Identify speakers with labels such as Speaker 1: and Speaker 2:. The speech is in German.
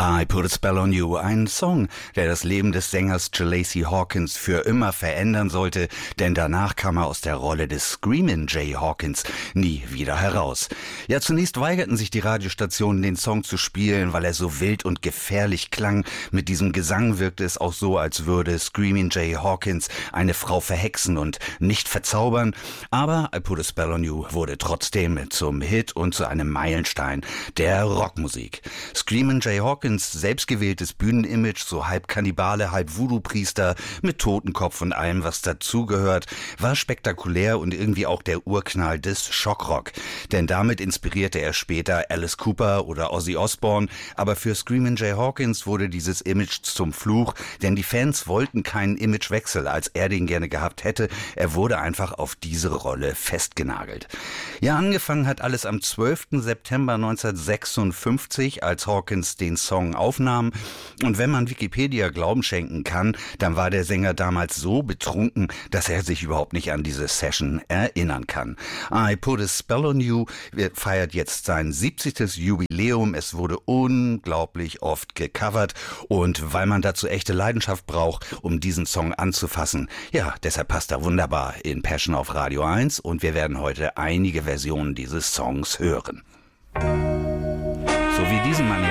Speaker 1: I Put a Spell on You, ein Song, der das Leben des Sängers Jalacy Hawkins für immer verändern sollte, denn danach kam er aus der Rolle des Screamin' Jay Hawkins nie wieder heraus. Ja, zunächst weigerten sich die Radiostationen, den Song zu spielen, weil er so wild und gefährlich klang. Mit diesem Gesang wirkte es auch so, als würde Screamin' Jay Hawkins eine Frau verhexen und nicht verzaubern. Aber I Put a Spell on You wurde trotzdem zum Hit und zu einem Meilenstein der Rockmusik. Screamin' Jay Hawkins, selbstgewähltes Bühnenimage, so halb Kannibale, halb Voodoo-Priester, mit Totenkopf und allem, was dazugehört, war spektakulär und irgendwie auch der Urknall des Schockrock. Denn damit inspirierte er später Alice Cooper oder Ozzy Osbourne, aber für Screamin' Jay Hawkins wurde dieses Image zum Fluch, denn die Fans wollten keinen Imagewechsel, als er den gerne gehabt hätte. Er wurde einfach auf diese Rolle festgenagelt. Ja, angefangen hat alles am 12. September 1956, als Hawkins den Song aufnahm. Und wenn man Wikipedia Glauben schenken kann, dann war der Sänger damals so betrunken, dass er sich überhaupt nicht an diese Session erinnern kann. I Put a Spell on You feiert jetzt sein 70. Jubiläum. Es wurde unglaublich oft gecovert und weil man dazu echte Leidenschaft braucht, um diesen Song anzufassen, ja, deshalb passt er wunderbar in Passion auf Radio 1 und wir werden heute einige Versionen dieses Songs hören. So wie diesen Mann